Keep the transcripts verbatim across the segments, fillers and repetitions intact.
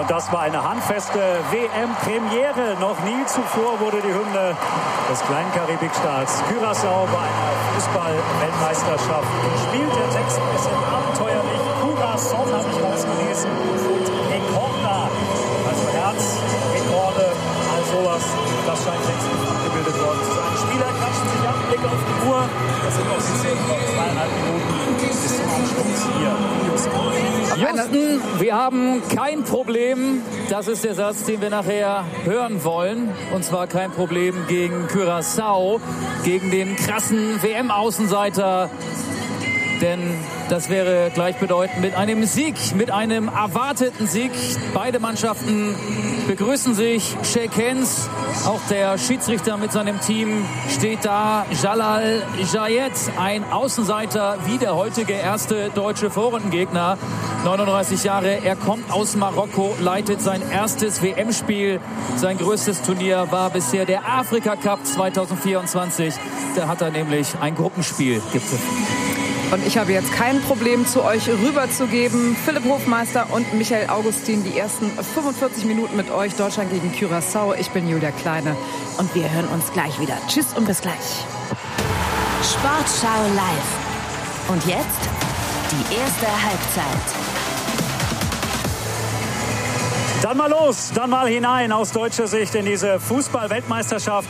Und das war eine handfeste W M-Premiere. Noch nie zuvor wurde die Hymne des kleinen Karibikstaats Curaçao bei einer Fußball-Weltmeisterschaft gespielt. Der Text ein bisschen abenteuerlich. Curaçao habe ich rausgelesen. Und Rekorder, also Herzrekorde, all sowas, das scheint längst nicht abgebildet worden zu sein. Die Spieler klatschen sich ab, Blick auf die Uhr. Das sind noch die zehn, noch zweieinhalb Minuten bis zum Abschluss hier. Houston, wir haben kein Problem. Das ist der Satz, den wir nachher hören wollen. Und zwar kein Problem gegen Curaçao, gegen den krassen W M-Außenseiter. Denn das wäre gleichbedeutend mit einem Sieg, mit einem erwarteten Sieg. Beide Mannschaften begrüßen sich, Shake Hands. Auch der Schiedsrichter mit seinem Team steht da. Jalal Jayed, ein Außenseiter, wie der heutige erste deutsche Vorrundengegner. neununddreißig Jahre, er kommt aus Marokko, leitet sein erstes W M-Spiel. Sein größtes Turnier war bisher der Afrika Cup zwanzig vierundzwanzig. Da hat er nämlich ein Gruppenspiel gepfiffen. Und ich habe jetzt kein Problem, zu euch rüberzugeben. Philipp Hofmeister und Michael Augustin, die ersten fünfundvierzig Minuten mit euch. Deutschland gegen Curaçao. Ich bin Julia Kleine und wir hören uns gleich wieder. Tschüss und bis gleich. Sportschau live. Und jetzt die erste Halbzeit. Dann mal los, dann mal hinein aus deutscher Sicht in diese Fußball-Weltmeisterschaft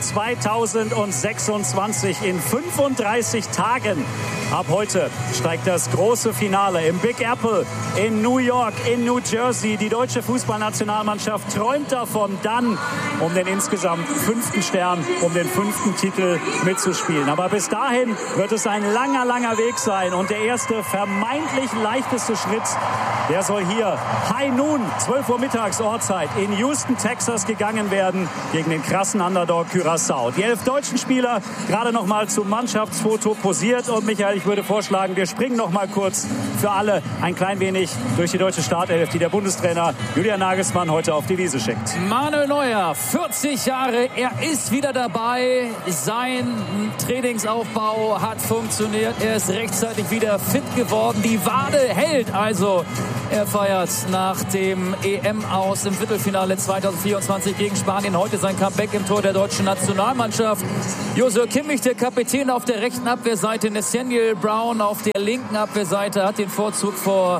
zweitausendsechsundzwanzig. In fünfunddreißig Tagen ab heute steigt das große Finale im Big Apple in New York, in New Jersey. Die deutsche Fußballnationalmannschaft träumt davon, dann um den insgesamt fünften Stern, um den fünften Titel mitzuspielen. Aber bis dahin wird es ein langer, langer Weg sein. Und der erste vermeintlich leichteste Schritt, der soll hier High Noon, zwölf Uhr mittags Ortszeit, in Houston, Texas gegangen werden gegen den krassen Underdog Curaçao. Die elf deutschen Spieler gerade noch mal zum Mannschaftsfoto posiert. Und Michael, ich würde vorschlagen, wir springen noch mal kurz für alle ein klein wenig durch die deutsche Startelf, die der Bundestrainer Julian Nagelsmann heute auf die Wiese schickt. Manuel Neuer, vierzig Jahre, er ist wieder dabei. Sein Trainingsaufbau hat funktioniert. Er ist rechtzeitig wieder fit geworden. Die Wade hält also. Er feiert nach dem E M-Aus im Viertelfinale zwanzig vierundzwanzig gegen Spanien heute sein Comeback im Tor der deutschen Nationalmannschaft. Joshua Kimmich, der Kapitän, auf der rechten Abwehrseite, Nathaniel Brown auf der linken Abwehrseite, hat den Vorzug vor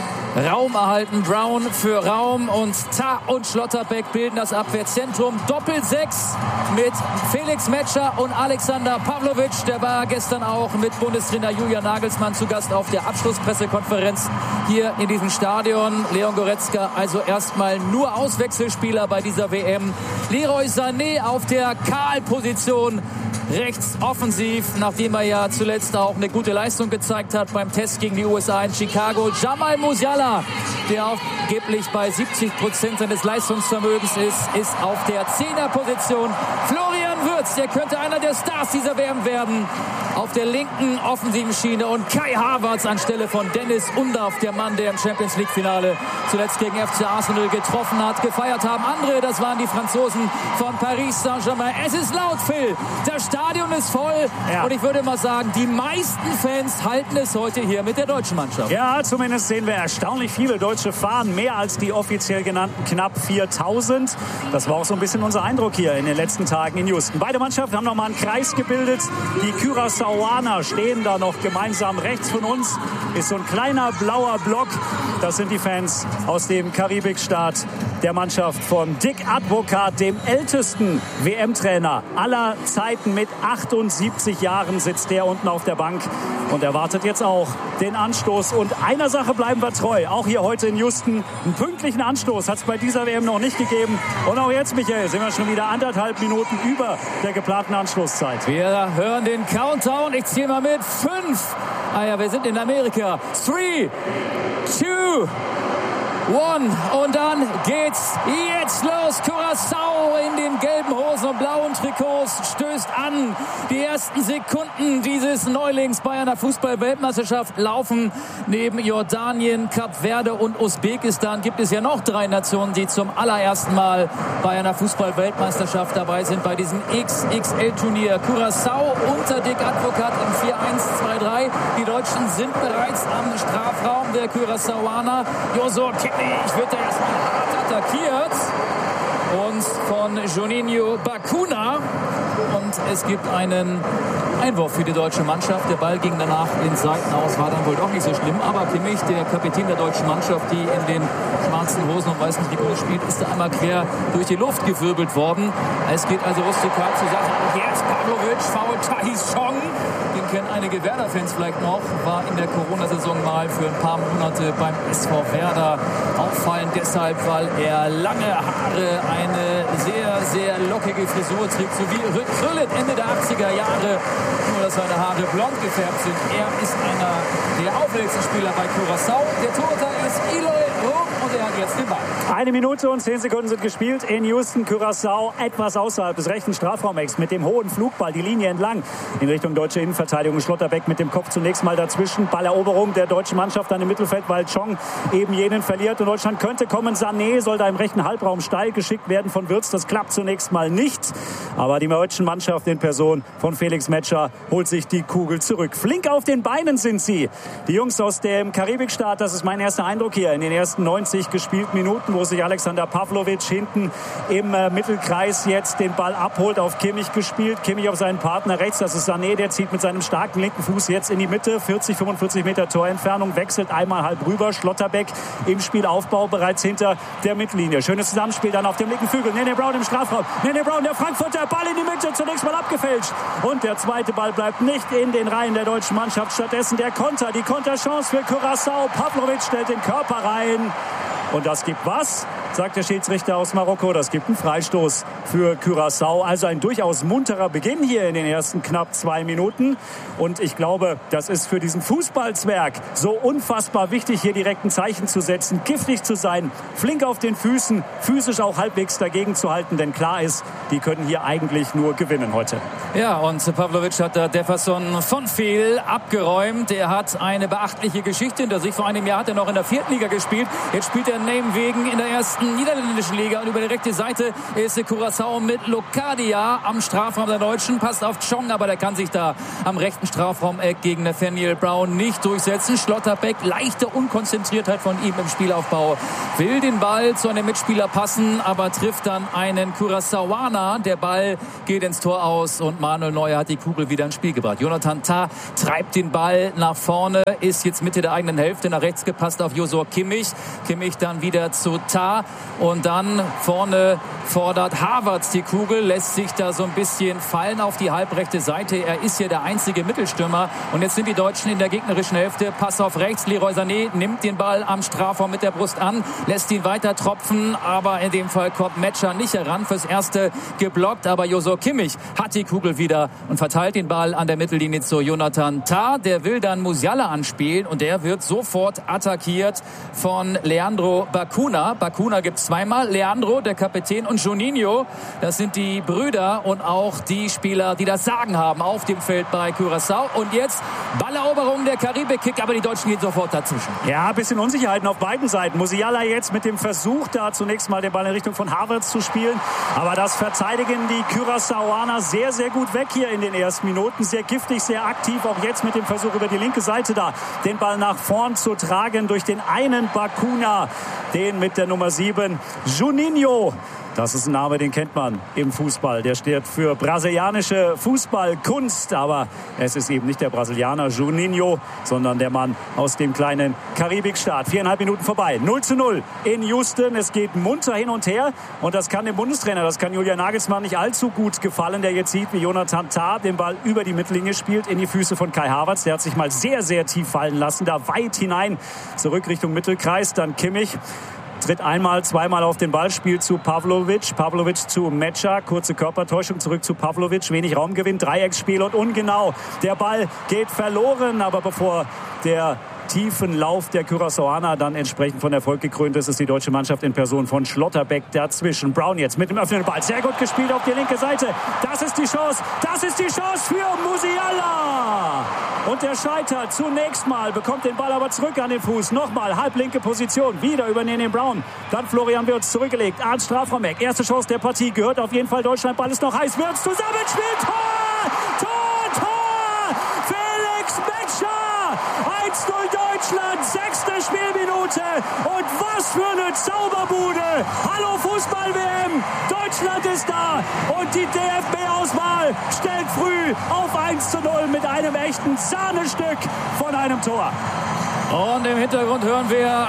Raum erhalten. Brown für Raum und Ta und Schlotterbeck bilden das Abwehrzentrum. Doppel-Sechs mit Felix Metscher und Alexander Pavlovic. Der war gestern auch mit Bundestrainer Julian Nagelsmann zu Gast auf der Abschlusspressekonferenz hier in diesem Stadion. Leon Goretzka also erstmal nur Auswechselspieler bei dieser W M. Leroy Sané auf der Kahl-Position. Rechts offensiv, nachdem er ja zuletzt auch eine gute Leistung gezeigt hat beim Test gegen die U S A in Chicago. Jamal Musiala, der angeblich bei siebzig Prozent seines Leistungsvermögens ist, ist auf der Zehnerposition. Florian Wirtz, der könnte einer der Stars dieser W M werden, auf der linken offensiven Schiene. Und Kai Havertz anstelle von Dennis Undaff, der Mann, der im Champions League Finale zuletzt gegen F C Arsenal getroffen hat. Gefeiert haben andere, das waren die Franzosen von Paris Saint-Germain. Es ist laut, Phil. Das Stadion ist voll. Ja. Und ich würde mal sagen, die meisten Fans halten es heute hier mit der deutschen Mannschaft. Ja, zumindest sehen wir erstaunlich viele deutsche Fahnen. Mehr als die offiziell genannten knapp viertausend. Das war auch so ein bisschen unser Eindruck hier in den letzten Tagen in Houston. Beide Mannschaften haben noch mal einen Kreis gebildet. Die Curaçaoaner stehen da noch gemeinsam. Rechts von uns ist so ein kleiner blauer Block. Das sind die Fans aus dem Karibikstaat der Mannschaft von Dick Advocaat, dem ältesten W M-Trainer aller Zeiten. Mit achtundsiebzig Jahren sitzt der unten auf der Bank und erwartet jetzt auch den Anstoß. Und einer Sache bleiben wir treu, auch hier heute in Houston. Einen pünktlichen Anstoß hat es bei dieser W M noch nicht gegeben. Und auch jetzt, Michael, sind wir schon wieder anderthalb Minuten über der geplanten Anschlusszeit. Wir hören den Countdown. Ich zähle mal mit. Fünf. Ah ja, wir sind in Amerika. Three, two, one. Und dann geht's jetzt los. Curaçao in den gelben Hosen und blauen Trikots stößt an. Die ersten Sekunden dieses Neulings bei einer Fußball-Weltmeisterschaft laufen. Neben Jordanien, Kap Verde und Usbekistan gibt es ja noch drei Nationen, die zum allerersten Mal bei einer Fußball-Weltmeisterschaft dabei sind, bei diesem X X L-Turnier. Curaçao unter Dick Advocaat im vier eins zwei drei. Die Deutschen sind bereits am Strafraum der Curaçaoaner. Joshua Kimmich Ich wird da erstmal hart attackiert. Und von Juninho Bacuna. Und es gibt einen Einwurf für die deutsche Mannschaft. Der Ball ging danach in Seiten aus, war dann wohl doch nicht so schlimm. Aber Kimmich, der Kapitän der deutschen Mannschaft, die in den schwarzen Hosen und weiß nicht, wie gut spielt, ist da einmal quer durch die Luft gewirbelt worden. Es geht also rustikal zur Sache. Jetzt Pavlovic, fault Tahis Chong. Den kennen einige Werder-Fans vielleicht noch. War in der Corona-Saison mal für ein paar Monate beim S V Werder auffallend. Deshalb, weil er lange Haare, eine sehr, sehr lockige Frisur trägt, so wie Ruud Gullit Ende der achtziger Jahre. Nur, dass seine Haare blond gefärbt sind. Er ist einer der auffälligsten Spieler bei Curaçao. Der Torhüter ist Eloy Roux und er hat jetzt den Ball. Eine Minute und zehn Sekunden sind gespielt in Houston. Curaçao etwas außerhalb des rechten Strafraumecks mit dem hohen Flugball die Linie entlang in Richtung deutsche Innenverteidigung. Schlotterbeck mit dem Kopf zunächst mal dazwischen. Balleroberung der deutschen Mannschaft dann im Mittelfeld, weil Chong eben jenen verliert. Und Deutschland könnte kommen. Sané soll da im rechten Halbraum steil geschickt werden von Wirtz. Das klappt zunächst mal nicht. Aber die deutsche Mannschaft in Person von Felix Metscher holt sich die Kugel zurück. Flink auf den Beinen sind sie. Die Jungs aus dem Karibikstaat, das ist mein erster Eindruck hier in den ersten neunzig gespielten Minuten, wo sich Alexander Pavlovic hinten im äh, Mittelkreis jetzt den Ball abholt, auf Kimmich gespielt. Kimmich auf seinen Partner rechts, das ist Sané, der zieht mit seinem starken linken Fuß jetzt in die Mitte. vierzig, fünfundvierzig Meter Torentfernung, wechselt einmal halb rüber. Schlotterbeck im Spielaufbau bereits hinter der Mittellinie. Schönes Zusammenspiel dann auf dem linken Flügel. Nene Brown im Strafraum. Nene Brown, der Frankfurter, Ball in die Mitte, zunächst mal abgefälscht. Und der zweite Ball bleibt nicht in den Reihen der deutschen Mannschaft. Stattdessen der Konter, die Konterchance für Curaçao. Pavlovic stellt den Körper rein. Und das gibt was, sagt der Schiedsrichter aus Marokko. Das gibt einen Freistoß für Curaçao. Also ein durchaus munterer Beginn hier in den ersten knapp zwei Minuten. Und ich glaube, das ist für diesen Fußballzwerg so unfassbar wichtig, hier direkt ein Zeichen zu setzen, giftig zu sein, flink auf den Füßen, physisch auch halbwegs dagegen zu halten. Denn klar ist, die können hier eigentlich nur gewinnen heute. Ja, und Pavlovic hat da Jefferson von Fehl abgeräumt. Er hat eine beachtliche Geschichte hinter sich. Vor einem Jahr hat er noch in der vierten Liga gespielt. Jetzt spielt er Name wegen in der ersten niederländischen Liga. Und über die rechte Seite ist Curaçao mit Locadia am Strafraum der Deutschen. Passt auf Chong, aber der kann sich da am rechten Strafraumeck gegen Nathaniel Brown nicht durchsetzen. Schlotterbeck, leichte Unkonzentriertheit von ihm im Spielaufbau. Will den Ball zu einem Mitspieler passen, aber trifft dann einen Curaçaoaner. Der Ball geht ins Tor aus und Manuel Neuer hat die Kugel wieder ins Spiel gebracht. Jonathan Tah treibt den Ball nach vorne, ist jetzt Mitte der eigenen Hälfte, nach rechts gepasst auf Josua Kimmich. Kimmich dann wieder zu Tah und dann vorne fordert Havertz die Kugel, lässt sich da so ein bisschen fallen auf die halbrechte Seite. Er ist hier der einzige Mittelstürmer und jetzt sind die Deutschen in der gegnerischen Hälfte. Pass auf rechts, Leroy Sané nimmt den Ball am Strafraum mit der Brust an, lässt ihn weiter tropfen, aber in dem Fall kommt Metscher nicht heran. Fürs Erste geblockt, aber Josua Kimmich hat die Kugel wieder und verteilt den Ball an der Mittellinie zu Jonathan Tah. Der will dann Musiala anspielen und der wird sofort attackiert von Leandro Bacuna. Bacuna gibt zweimal. Leandro, der Kapitän, und Juninho, das sind die Brüder und auch die Spieler, die das Sagen haben auf dem Feld bei Curaçao. Und jetzt Balleroberung der Karibik-Kick, aber die Deutschen gehen sofort dazwischen. Ja, ein bisschen Unsicherheiten auf beiden Seiten. Musiala jetzt mit dem Versuch, da zunächst mal den Ball in Richtung von Havertz zu spielen. Aber das verteidigen die Curaçaoaner sehr, sehr gut weg hier in den ersten Minuten. Sehr giftig, sehr aktiv. Auch jetzt mit dem Versuch über die linke Seite da den Ball nach vorn zu tragen durch den einen Bacuna, den mit der Nummer sieben, Juninho. Das ist ein Name, den kennt man im Fußball. Der steht für brasilianische Fußballkunst. Aber es ist eben nicht der Brasilianer Juninho, sondern der Mann aus dem kleinen Karibikstaat. Viereinhalb Minuten vorbei. null zu null in Houston. Es geht munter hin und her. Und das kann dem Bundestrainer, das kann Julian Nagelsmann nicht allzu gut gefallen. Der jetzt sieht, wie Jonathan Tah den Ball über die Mittellinie spielt, in die Füße von Kai Havertz. Der hat sich mal sehr, sehr tief fallen lassen. Da weit hinein, zurück Richtung Mittelkreis. Dann Kimmich. Tritt einmal, zweimal auf den Ball, spielt zu Pavlovic. Pavlovic zu Metscher. Kurze Körpertäuschung, zurück zu Pavlovic. Wenig Raumgewinn, Dreiecksspiel und ungenau. Der Ball geht verloren, aber bevor der tiefen Lauf der Curaçaoaner dann entsprechend von Erfolg gekrönt ist, ist die deutsche Mannschaft in Person von Schlotterbeck dazwischen. Brown jetzt mit dem öffnenden Ball. Sehr gut gespielt auf die linke Seite. Das ist die Chance. Das ist die Chance für Musiala. Und der scheitert zunächst mal, bekommt den Ball aber zurück an den Fuß. Nochmal halblinke Position. Wieder über Nene Brown. Dann Florian Wirtz zurückgelegt. Arndt Strafraum-Eck. Erste Chance der Partie. Gehört auf jeden Fall Deutschland. Ball ist noch heiß. Wirtz zusammenspielt. Tor! Tor! Tor! Felix Metscher! eins null Deutschland. Sechste Spielminute. Minute. Und was für eine Zauberbude. Hallo Fußball-W M. Deutschland ist da. Und die D F B-Auswahl stellt früh auf eins zu null mit einem echten Sahnestück von einem Tor. Und im Hintergrund hören wir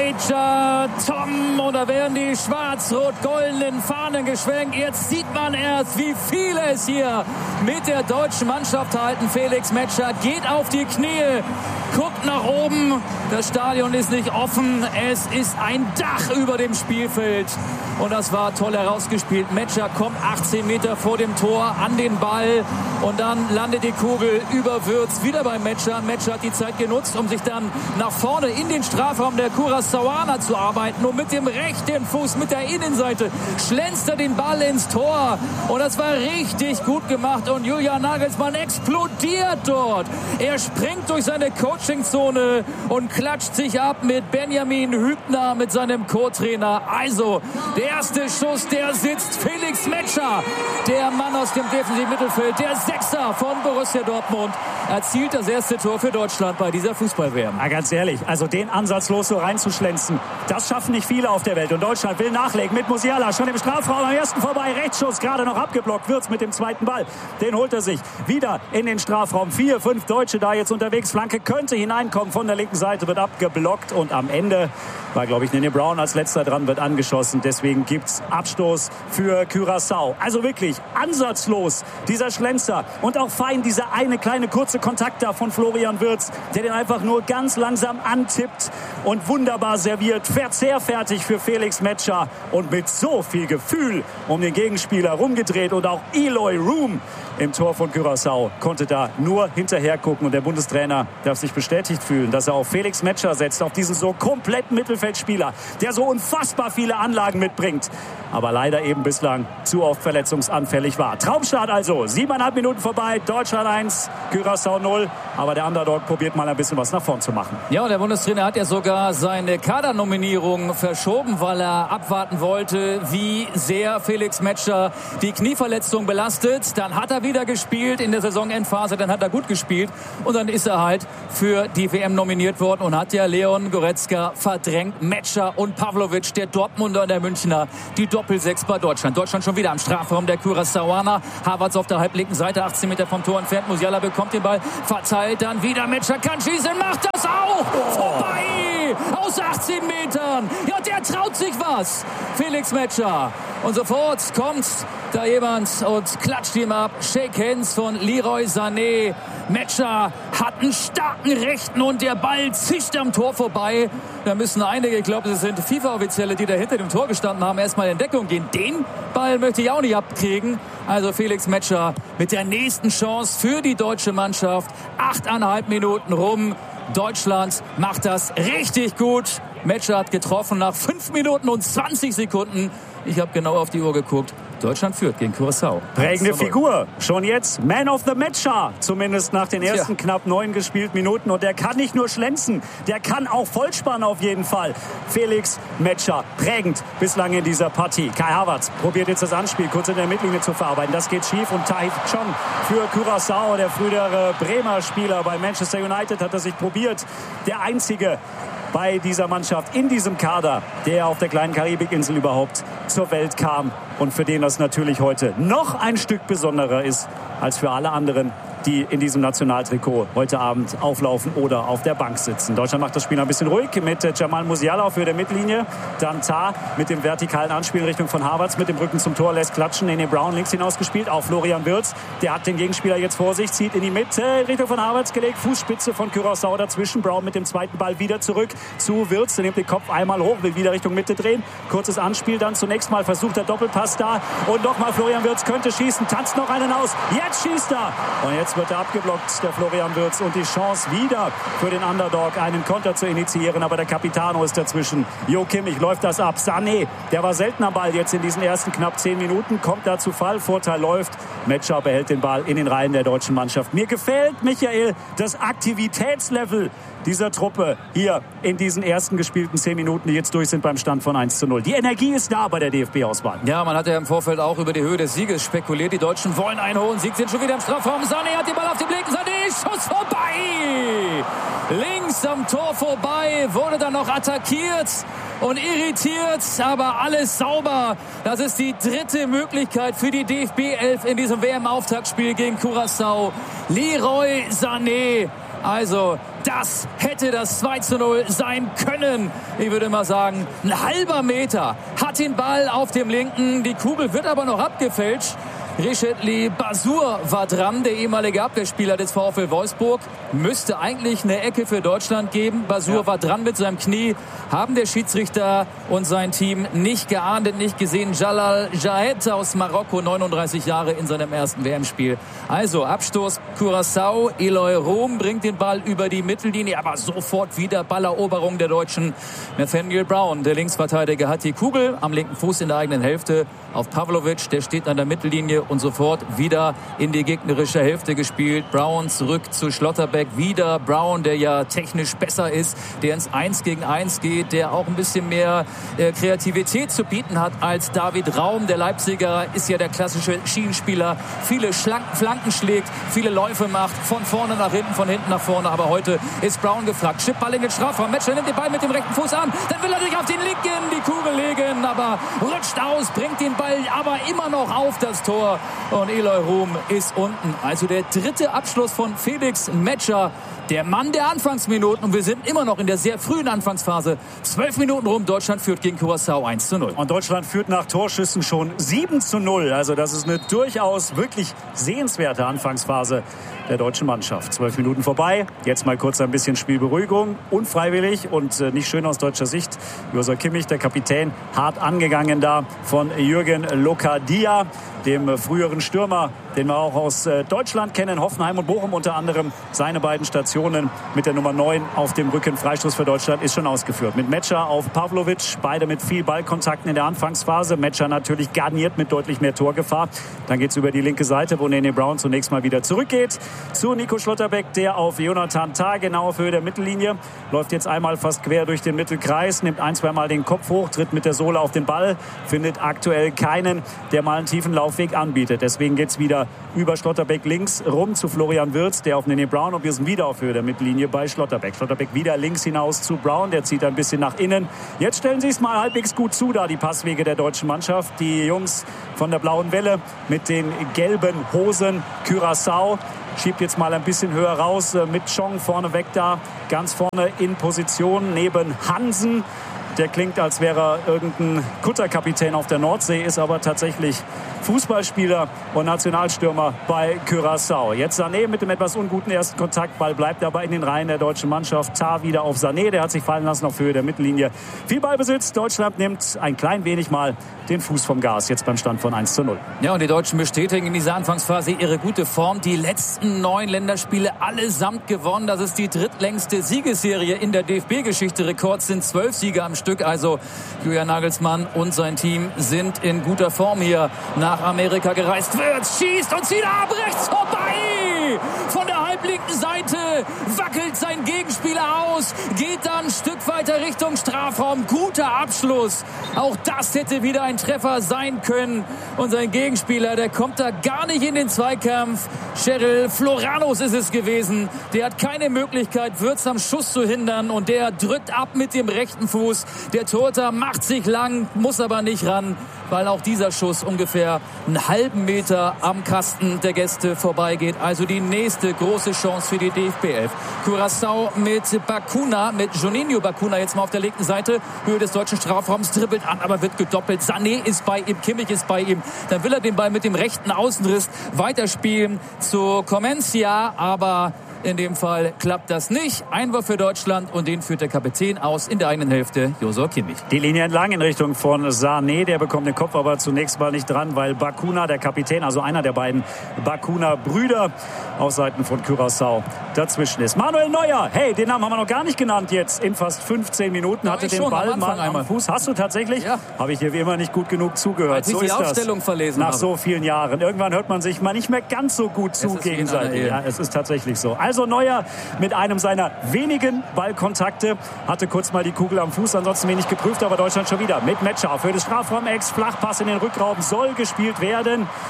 Major Tom und da werden die schwarz-rot-goldenen Fahnen geschwenkt. Jetzt sieht man erst, wie viele es hier mit der deutschen Mannschaft halten. Felix Metscher geht auf die Knie, guckt nach oben. Das Stadion ist nicht offen. Es ist ein Dach über dem Spielfeld. Und das war toll herausgespielt. Metscher kommt achtzehn Meter vor dem Tor an den Ball. Und dann landet die Kugel über Würz wieder bei Metscher. Metscher hat die Zeit genutzt, um sich dann nach vorne in den Strafraum der Curaçaoaner zu arbeiten. Und mit dem rechten Fuß, mit der Innenseite, schlänzt er den Ball ins Tor. Und das war richtig gut gemacht. Und Julian Nagelsmann explodiert dort. Er springt durch seine Coachingzone und klatscht sich ab mit Benjamin Hübner, mit seinem Co-Trainer. Also, der erste Schuss, der sitzt. Felix Metscher, der Mann aus dem defensiven Mittelfeld, der Sechser von Borussia Dortmund, erzielt das erste Tor für Deutschland bei dieser Fußball-W M. Ja, ganz ehrlich, also den ansatzlos so reinzuschlänzen, das schaffen nicht viele auf der Welt. Und Deutschland will nachlegen mit Musiala, schon im Strafraum am ersten vorbei. Rechtsschuss, gerade noch abgeblockt, Wirtz mit dem zweiten Ball. Den holt er sich wieder in den Strafraum. Vier, fünf Deutsche da jetzt unterwegs. Flanke könnte hineinkommen von der linken Seite, wird abgeblockt. Und am Ende war, glaube ich, Nene Brown als letzter dran, wird angeschossen. Deswegen gibt's Abstoß für Curaçao. Also wirklich ansatzlos dieser Schlenzer. Und auch fein dieser eine kleine kurze Kontakt da von Florian Wirtz, der den einfach nur ganz langsam antippt und wunderbar serviert. Verzehrfertig für Felix Metscher und mit so viel Gefühl um den Gegenspieler rumgedreht. Und auch Eloy Room im Tor von Curaçao konnte da nur hinterher gucken. Und der Bundestrainer darf sich bestätigt fühlen, dass er auf Felix Metscher setzt, auf diesen so kompletten Mittelfeldspieler, der so unfassbar viele Anlagen mitbringt, aber leider eben bislang zu oft verletzungsanfällig war. Traumstart also, siebeneinhalb Minuten vorbei, Deutschland eins, Curaçao null, aber der Underdog probiert mal ein bisschen was nach vorn zu machen. Ja, und der Bundestrainer hat ja sogar seine Kadernominierung verschoben, weil er abwarten wollte, wie sehr Felix Metscher die Knieverletzung belastet. Dann hat er wieder gespielt in der Saisonendphase, dann hat er gut gespielt und dann ist er halt für die W M nominiert worden und hat ja Leon Goretzka verdrängt. Metscher und Pavlovic, der Dortmunder und der Münchner, die Doppelsechs bei Deutschland. Deutschland schon wieder am Strafraum der Curaçaoaner. Havertz auf der halblinken Seite, achtzehn Meter vom Tor entfernt. Musiala bekommt den Ball, verteilt dann wieder. Metscher kann schießen, macht das auch! Oh. Vorbei! Aus achtzehn Metern! Ja, der traut sich was! Felix Metscher. Und sofort kommt da jemand und klatscht ihm ab. Shake Hands von Leroy Sané. Metscher hat einen starken Rechten und der Ball zischt am Tor vorbei. Da müssen einige, ich glaube, es sind FIFA-Offizielle, die da hinter dem Tor gestanden haben, erstmal in Deckung gehen. Den Ball möchte ich auch nicht abkriegen. Also Felix Metscher mit der nächsten Chance für die deutsche Mannschaft. Achteinhalb Minuten rum. Deutschland macht das richtig gut. Metscher hat getroffen nach fünf Minuten und zwanzig Sekunden. Ich habe genau auf die Uhr geguckt. Deutschland führt gegen Curaçao. Prägende Figur. Schon jetzt Man of the Metscher. Zumindest nach den ersten ja. knapp neun gespielten Minuten. Und der kann nicht nur schlänzen, der kann auch Vollspann auf jeden Fall. Felix Metscher. Prägend bislang in dieser Partie. Kai Havertz probiert jetzt das Anspiel kurz in der Mittellinie zu verarbeiten. Das geht schief und Tai Chong für Curaçao. Der frühere Bremer Spieler bei Manchester United hat er sich probiert. Der einzige bei dieser Mannschaft in diesem Kader, der auf der kleinen Karibikinsel überhaupt zur Welt kam und für den das natürlich heute noch ein Stück besonderer ist als für alle anderen, die in diesem Nationaltrikot heute Abend auflaufen oder auf der Bank sitzen. Deutschland macht das Spiel ein bisschen ruhig mit Jamal Musiala auf Höhe der Mittellinie. Dann Tah mit dem vertikalen Anspiel in Richtung von Havertz mit dem Rücken zum Tor, lässt klatschen. Nene Brown links hinausgespielt auf Florian Wirtz. Der hat den Gegenspieler jetzt vor sich, zieht in die Mitte in Richtung von Havertz gelegt. Fußspitze von Curaçao dazwischen. Brown mit dem zweiten Ball wieder zurück zu Wirtz. Der nimmt den Kopf einmal hoch, will wieder Richtung Mitte drehen. Kurzes Anspiel dann zunächst mal versucht der Doppelpass da. Und nochmal Florian Wirtz könnte schießen, tanzt noch einen aus. Jetzt schießt er. Und jetzt wird er abgeblockt, der Florian Wirtz. Und die Chance wieder für den Underdog, einen Konter zu initiieren. Aber der Capitano ist dazwischen. Jo Kimmich läuft das ab. Sané, der war selten am Ball jetzt in diesen ersten knapp zehn Minuten. Kommt da zu Fall, Vorteil läuft. Metscher behält den Ball in den Reihen der deutschen Mannschaft. Mir gefällt, Michael, das Aktivitätslevel dieser Truppe hier in diesen ersten gespielten zehn Minuten, die jetzt durch sind beim Stand von eins zu null. Die Energie ist da bei der D F B-Auswahl. Ja, man hat ja im Vorfeld auch über die Höhe des Sieges spekuliert. Die Deutschen wollen einen hohen Sieg, sind schon wieder im Strafraum. Sané hat hat den Ball auf dem linken Seite. Schuss vorbei. Links am Tor vorbei. Wurde dann noch attackiert und irritiert, aber alles sauber. Das ist die dritte Möglichkeit für die D F B elf in diesem W M-Auftaktspiel gegen Curaçao. Leroy Sané. Also, das hätte das zwei zu null sein können. Ich würde mal sagen, ein halber Meter hat den Ball auf dem linken. Die Kugel wird aber noch abgefälscht. Richetli Basur war dran, der ehemalige Abwehrspieler des VfL Wolfsburg. Müsste eigentlich eine Ecke für Deutschland geben. Basur ja. war dran mit seinem Knie. Haben der Schiedsrichter und sein Team nicht geahndet, nicht gesehen. Jalal Jahed aus Marokko, neununddreißig Jahre in seinem ersten W M-Spiel. Also Abstoß Curaçao. Eloy Room bringt den Ball über die Mittellinie, aber sofort wieder Balleroberung der Deutschen. Nathaniel Brown, der Linksverteidiger, hat die Kugel am linken Fuß in der eigenen Hälfte auf Pavlovic. Der steht an der Mittellinie und sofort wieder in die gegnerische Hälfte gespielt. Brown zurück zu Schlotterbeck. Wieder Brown, der ja technisch besser ist, der ins eins gegen eins geht, der auch ein bisschen mehr äh, Kreativität zu bieten hat als David Raum. Der Leipziger ist ja der klassische Schienenspieler. Viele Schlanken, Flanken schlägt, viele Läufe macht, von vorne nach hinten, von hinten nach vorne. Aber heute ist Brown gefragt. Chipball in den Strafraum. Metscher nimmt den Ball mit dem rechten Fuß an. Dann will er sich auf den linken die Kugel legen, aber rutscht aus, bringt den Ball aber immer noch auf das Tor. Und Eloy Room ist unten. Also der dritte Abschluss von Felix Metscher. Der Mann der Anfangsminuten. Und wir sind immer noch in der sehr frühen Anfangsphase. Zwölf Minuten rum. Deutschland führt gegen Curaçao eins zu null. Und Deutschland führt nach Torschüssen schon sieben zu null. Also das ist eine durchaus wirklich sehenswerte Anfangsphase der deutschen Mannschaft. Zwölf Minuten vorbei. Jetzt mal kurz ein bisschen Spielberuhigung. Unfreiwillig und äh, nicht schön aus deutscher Sicht. Josua Kimmich, der Kapitän, hart angegangen da von Jürgen Locadia, dem äh, früheren Stürmer, den wir auch aus äh, Deutschland kennen. Hoffenheim und Bochum unter anderem. Seine beiden Stationen mit der Nummer neun auf dem Rücken. Freistoß für Deutschland ist schon ausgeführt. Mit Metscher auf Pavlovic. Beide mit viel Ballkontakten in der Anfangsphase. Metscher natürlich garniert mit deutlich mehr Torgefahr. Dann geht's über die linke Seite, wo Nene Brown zunächst mal wieder zurückgeht zu Nico Schlotterbeck, der auf Jonathan Tah genau auf Höhe der Mittellinie läuft, jetzt einmal fast quer durch den Mittelkreis, nimmt ein, zwei Mal den Kopf hoch, tritt mit der Sohle auf den Ball, findet aktuell keinen, der mal einen tiefen Laufweg anbietet. Deswegen geht's wieder über Schlotterbeck links rum zu Florian Wirtz, der auf Nene Brown, und wir sind wieder auf Höhe der Mittellinie bei Schlotterbeck. Schlotterbeck wieder links hinaus zu Brown, der zieht ein bisschen nach innen. Jetzt stellen sie es mal halbwegs gut zu, da die Passwege der deutschen Mannschaft. Die Jungs von der Blauen Welle mit den gelben Hosen. Curaçao schiebt jetzt mal ein bisschen höher raus mit Chong vorne weg da, ganz vorne in Position neben Hansen. Der klingt, als wäre er irgendein Kutterkapitän auf der Nordsee, ist aber tatsächlich Fußballspieler und Nationalstürmer bei Curaçao. Jetzt Sané mit dem etwas unguten ersten Kontakt. Ball bleibt aber in den Reihen der deutschen Mannschaft. Tah wieder auf Sané, der hat sich fallen lassen auf Höhe der Mittellinie. Viel Ballbesitz. Deutschland nimmt ein klein wenig mal den Fuß vom Gas, jetzt beim Stand von eins zu null. Ja, und die Deutschen bestätigen in dieser Anfangsphase ihre gute Form. Die letzten neun Länderspiele allesamt gewonnen. Das ist die drittlängste Siegesserie in der D F B-Geschichte. Rekord sind zwölf Siege am Stück. Also Julian Nagelsmann und sein Team sind in guter Form hier nach Amerika gereist. Wirtz schießt und zieht ab, rechts vorbei! Von der halblinken Seite wackelt sein Gegenspieler aus, geht dann ein Stück weiter Richtung Strafraum. Guter Abschluss. Auch das hätte wieder ein Treffer sein können. Und sein Gegenspieler, der kommt da gar nicht in den Zweikampf. Cheryl Floranos ist es gewesen. Der hat keine Möglichkeit, Wirtz am Schuss zu hindern. Und der drückt ab mit dem rechten Fuß. Der Torhüter macht sich lang, muss aber nicht ran, weil auch dieser Schuss ungefähr einen halben Meter am Kasten der Gäste vorbeigeht. Also die nächste große Chance für die D F B elf. Curaçao mit Bacuna, mit Juninho Bacuna jetzt mal auf der linken Seite. Höhe des deutschen Strafraums, dribbelt an, aber wird gedoppelt. Sané ist bei ihm, Kimmich ist bei ihm. Dann will er den Ball mit dem rechten Außenriss weiterspielen zu Comencia, aber in dem Fall klappt das nicht. Einwurf für Deutschland und den führt der Kapitän aus in der eigenen Hälfte, Josua Kimmich. Die Linie entlang in Richtung von Sané, der bekommt den Kopf aber zunächst mal nicht dran, weil Bacuna, der Kapitän, also einer der beiden Bacuna-Brüder auf Seiten von Curaçao dazwischen ist. Manuel Neuer, hey, den Namen haben wir noch gar nicht genannt jetzt in fast fünfzehn Minuten. Hatte den schon, Ball mal am Fuß. Hast du tatsächlich? Ja. Habe ich dir wie immer nicht gut genug zugehört. Als ich so die ist Aufstellung das. verlesen Nach habe. so vielen Jahren. Irgendwann hört man sich mal nicht mehr ganz so gut zu gegenseitig. Ja, es ist tatsächlich so. Also Neuer mit einem seiner wenigen Ballkontakte hatte kurz mal die Kugel am Fuß, ansonsten wenig geprüft, aber Deutschland schon wieder mit Metscher auf Höhe des Strafraum-Ex. Flachpass in den Rückraum soll gespielt werden.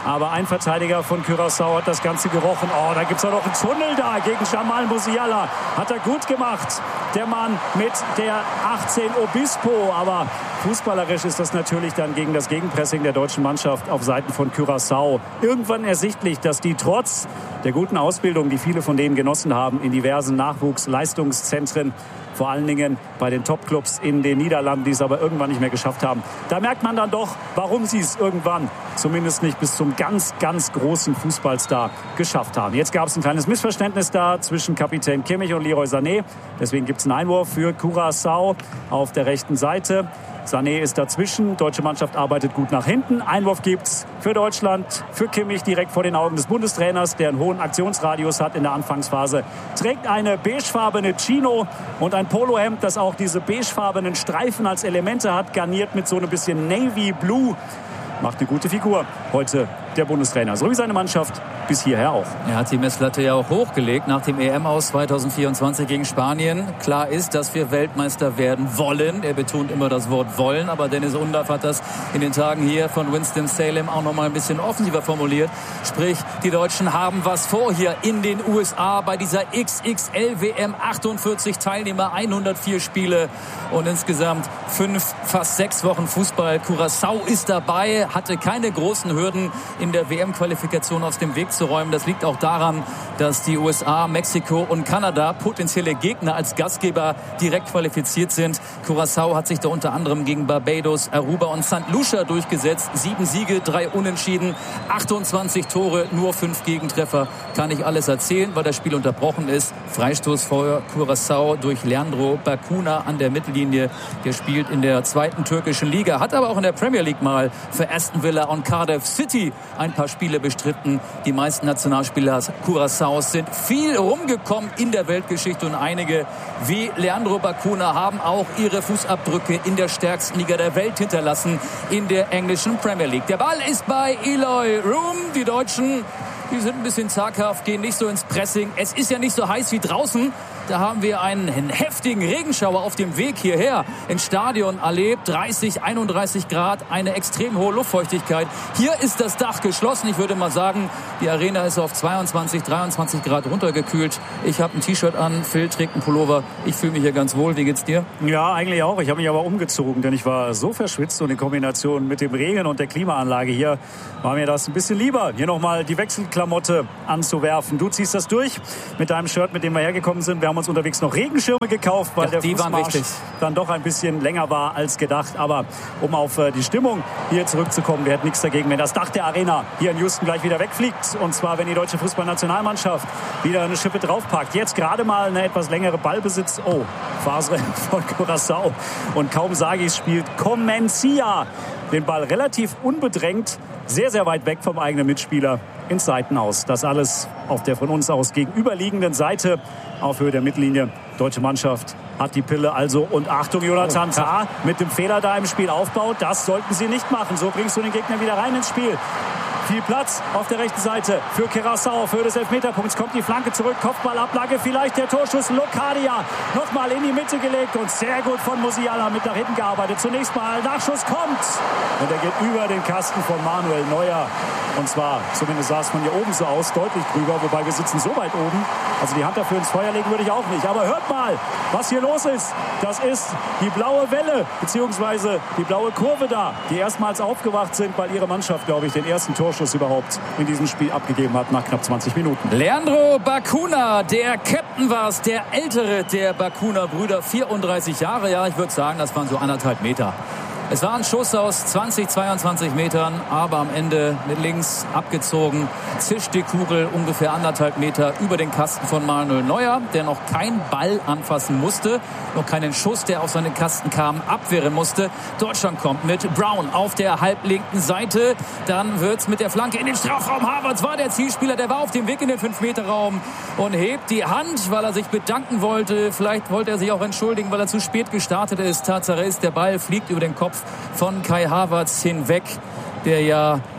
Aber ein Verteidiger von Curaçao hat das Ganze gerochen. Oh, da gibt es auch noch einen Tunnel da gegen Jamal Musiala. Hat er gut gemacht. Der Mann mit der achtzehn Obispo. Aber fußballerisch ist das natürlich dann gegen das Gegenpressing der deutschen Mannschaft auf Seiten von Curaçao irgendwann ersichtlich, dass die trotz der guten Ausbildung, die viele von denen genossen haben, in diversen Nachwuchsleistungszentren, vor allen Dingen bei den Topclubs in den Niederlanden, die es aber irgendwann nicht mehr geschafft haben. Da merkt man dann doch, warum sie es irgendwann zumindest nicht bis zum ganz, ganz großen Fußballstar geschafft haben. Jetzt gab es ein kleines Missverständnis da zwischen Kapitän Kimmich und Leroy Sané. Deswegen gibt es einen Einwurf für Curaçao auf der rechten Seite. Sané ist dazwischen. Deutsche Mannschaft arbeitet gut nach hinten. Einwurf gibt's für Deutschland, für Kimmich direkt vor den Augen des Bundestrainers, der einen hohen Aktionsradius hat in der Anfangsphase. Trägt eine beigefarbene Chino und ein Polohemd, das auch diese beigefarbenen Streifen als Elemente hat, garniert mit so ein bisschen Navy Blue. Macht eine gute Figur heute der Bundestrainer. So wie seine Mannschaft bis hierher auch. Er hat die Messlatte ja auch hochgelegt nach dem E M-Aus zwanzig vierundzwanzig gegen Spanien. Klar ist, dass wir Weltmeister werden wollen. Er betont immer das Wort wollen, aber Dennis Undaff hat das in den Tagen hier von Winston-Salem auch noch mal ein bisschen offensiver formuliert. Sprich, die Deutschen haben was vor hier in den U S A bei dieser X X L-W M. achtundvierzig Teilnehmer, hundertvier Spiele und insgesamt fünf, fast sechs Wochen Fußball. Curaçao ist dabei, hatte keine großen Hürden in der W M-Qualifikation aus dem Weg zu räumen. Das liegt auch daran, dass die U S A, Mexiko und Kanada potenzielle Gegner als Gastgeber direkt qualifiziert sind. Curaçao hat sich da unter anderem gegen Barbados, Aruba und Sankt Lucia durchgesetzt. Sieben Siege, drei Unentschieden, achtundzwanzig Tore, nur fünf Gegentreffer. Kann ich alles erzählen, weil das Spiel unterbrochen ist. Freistoß für Curaçao durch Leandro Bacuna an der Mittellinie. Der spielt in der zweiten türkischen Liga, hat aber auch in der Premier League mal für Aston Villa und Cardiff City ein paar Spiele bestritten. Die meisten Nationalspieler Curaçaos sind viel rumgekommen in der Weltgeschichte und einige wie Leandro Bacuna haben auch ihre Fußabdrücke in der stärksten Liga der Welt hinterlassen, in der englischen Premier League. Der Ball ist bei Eloy Room. Die Deutschen, die sind ein bisschen zaghaft, gehen nicht so ins Pressing. Es ist ja nicht so heiß wie draußen. Da haben wir einen heftigen Regenschauer auf dem Weg hierher ins Stadion erlebt. dreißig, einunddreißig Grad, eine extrem hohe Luftfeuchtigkeit. Hier ist das Dach geschlossen. Ich würde mal sagen, die Arena ist auf zweiundzwanzig, dreiundzwanzig Grad runtergekühlt. Ich habe ein T-Shirt an, Phil trägt einen Pullover. Ich fühle mich hier ganz wohl. Wie geht's dir? Ja, eigentlich auch. Ich habe mich aber umgezogen, denn ich war so verschwitzt und in Kombination mit dem Regen und der Klimaanlage hier war mir das ein bisschen lieber, hier nochmal die Wechselklamotte anzuwerfen. Du ziehst das durch mit deinem Shirt, mit dem wir hergekommen sind. Wir haben uns unterwegs noch Regenschirme gekauft, weil ja, der Fußmarsch dann doch ein bisschen länger war als gedacht. Aber um auf äh, die Stimmung hier zurückzukommen, wir hätten nichts dagegen, wenn das Dach der Arena hier in Houston gleich wieder wegfliegt. Und zwar, wenn die deutsche Fußballnationalmannschaft wieder eine Schippe draufpackt. Jetzt gerade mal eine etwas längere Ballbesitz. Oh, Phase von Curaçao. Und kaum sage ich, spielt Comencia den Ball relativ unbedrängt, sehr, sehr weit weg vom eigenen Mitspieler ins Seitenaus. Das alles auf der von uns aus gegenüberliegenden Seite auf Höhe der Mittellinie. Deutsche Mannschaft hat die Pille also. Und Achtung, Jonathan Tah mit dem Fehler da im Spiel aufbaut. Das sollten sie nicht machen. So bringst du den Gegner wieder rein ins Spiel. Viel Platz auf der rechten Seite für Curaçao, für des Elfmeterpunkts. Kommt die Flanke zurück, Kopfballablage, vielleicht der Torschuss. Locadia nochmal in die Mitte gelegt und sehr gut von Musiala mit nach hinten gearbeitet. Zunächst mal Nachschuss kommt und er geht über den Kasten von Manuel Neuer. Und zwar, zumindest sah es von hier oben so aus, deutlich drüber, wobei wir sitzen so weit oben. Also die Hand dafür ins Feuer legen würde ich auch nicht. Aber hört mal, was hier los ist. Das ist die blaue Welle, beziehungsweise die blaue Kurve da, die erstmals aufgewacht sind, weil ihre Mannschaft, glaube ich, den ersten Torschuss überhaupt in diesem Spiel abgegeben hat nach knapp zwanzig Minuten. Leandro Bacuna, der Captain war es, der ältere der Bacuna-Brüder, vierunddreißig Jahre. Ja, ich würde sagen, das waren so anderthalb Meter. Es war ein Schuss aus zwanzig, zweiundzwanzig Metern, aber am Ende mit links abgezogen, zischt die Kugel ungefähr anderthalb Meter über den Kasten von Manuel Neuer, der noch keinen Ball anfassen musste, noch keinen Schuss, der auf seinen Kasten kam, abwehren musste. Deutschland kommt mit Brown auf der halblinken Seite, dann wird's mit der Flanke in den Strafraum. Havertz war der Zielspieler, der war auf dem Weg in den fünf Meter Raum und hebt die Hand, weil er sich bedanken wollte. Vielleicht wollte er sich auch entschuldigen, weil er zu spät gestartet ist. Tatsache ist, der Ball fliegt über den Kopf von Kai Havertz hinweg, der ja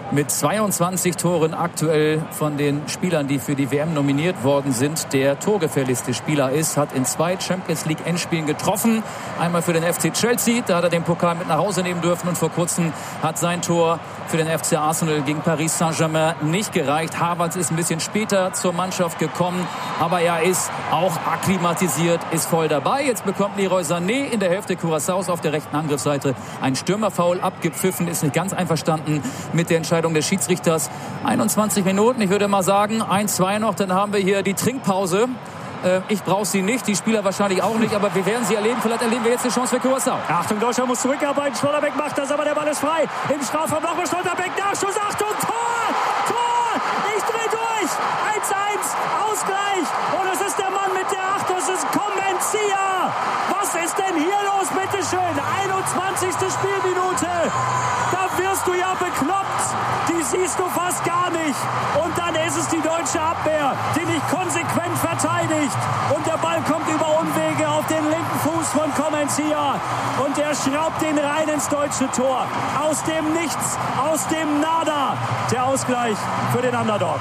mit zweiundzwanzig Toren aktuell von den Spielern, die für die W M nominiert worden sind, der torgefährlichste Spieler ist, hat in zwei Champions League Endspielen getroffen. Einmal für den F C Chelsea, da hat er den Pokal mit nach Hause nehmen dürfen, und vor kurzem hat sein Tor für den F C Arsenal gegen Paris Saint-Germain nicht gereicht. Havertz ist ein bisschen später zur Mannschaft gekommen, aber er ist auch akklimatisiert, ist voll dabei. Jetzt bekommt Leroy Sané in der Hälfte Curaçaos auf der rechten Angriffsseite ein Stürmerfoul abgepfiffen, ist nicht ganz einverstanden mit der Entscheidung des Schiedsrichters. einundzwanzig Minuten, ich würde mal sagen, eins zwei noch, dann haben wir hier die Trinkpause. Äh, ich brauche sie nicht, die Spieler wahrscheinlich auch nicht, aber wir werden sie erleben. Vielleicht erleben wir jetzt eine Chance für Curaçao. Achtung, Deutschland muss zurückarbeiten. Schlotterbeck macht das, aber der Ball ist frei. Im Strafraum nochmal Schlotterbeck, Nachschuss, Achtung, Tor! Tor! Ich dreh durch! eins eins, Ausgleich! Und es ist der Mann mit der acht, das ist Comencia! Was ist denn hier los, bitteschön? einundzwanzigste Spielminute! Da wirst du ja bekloppt! Die siehst du fast gar nicht! Und dann ist es die deutsche Abwehr, die nicht konsequent verteidigt. Und der Ball kommt über Umwege auf den linken Fuß von Comencia. Und er schraubt den rein ins deutsche Tor. Aus dem Nichts, aus dem Nada. Der Ausgleich für den Underdog.